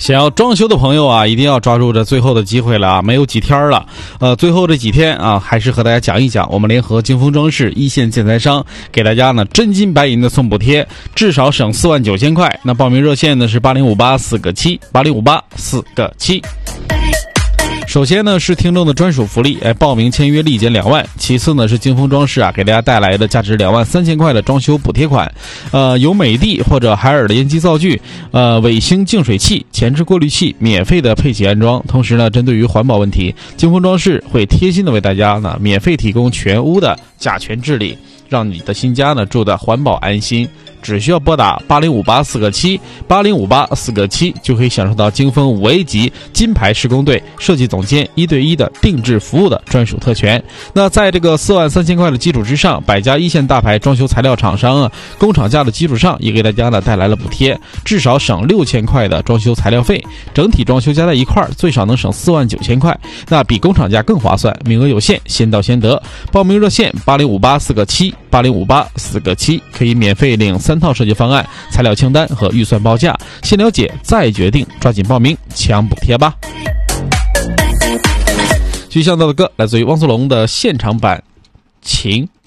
想要装修的朋友啊，一定要抓住这最后的机会了啊！没有几天了，最后这几天啊，还是和大家讲一讲，我们联合金丰装饰一线建材商给大家呢真金白银的送补贴，至少省49000块。那报名热线呢是8058-4个7，8058-4个7。首先呢是听众的专属福利，报名签约立减2万。其次呢是金丰装饰啊给大家带来的价值23000块的装修补贴款，有美的或者海尔的烟机灶具，伟星净水器、前置过滤器免费的配齐安装。同时呢，针对于环保问题，金丰装饰会贴心的为大家呢免费提供全屋的甲醛治理，让你的新家呢住得环保安心。只需要拨打8058-4个7，8058-4个7就可以享受到金丰5A 级金牌施工队设计总监1对1的定制服务的专属特权。那在这个43000块的基础之上，百家一线大牌装修材料厂商啊，工厂价的基础上，也给大家呢带来了补贴，至少省6000块的装修材料费，整体装修加在一块最少能省49000块，那比工厂价更划算。名额有限，先到先得。报名热线8058-4个7，8058-4个7，可以免费领3套设计方案、材料清单和预算报价，先了解再决定，抓紧报名抢补贴吧。继续向到的歌来自于汪苏泷的现场版《情》。